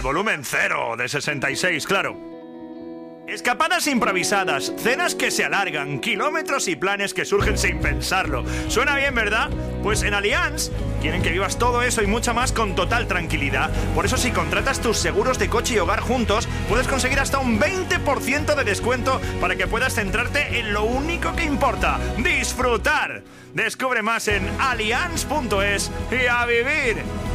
el volumen 0 de 66, claro. Escapadas improvisadas, cenas que se alargan, kilómetros y planes que surgen sin pensarlo. Suena bien, ¿verdad? Pues en Allianz quieren que vivas todo eso y mucho más con total tranquilidad. Por eso si contratas tus seguros de coche y hogar juntos, puedes conseguir hasta un 20% de descuento para que puedas centrarte en lo único que importa: disfrutar. Descubre más en allianz.es y a vivir.